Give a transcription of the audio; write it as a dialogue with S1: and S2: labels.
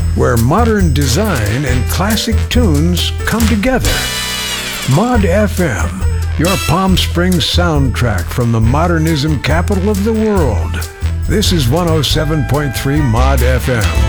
S1: where modern design and classic tunes come together. Mod FM, your Palm Springs soundtrack from the modernism capital of the world. This is 107.3 Mod FM.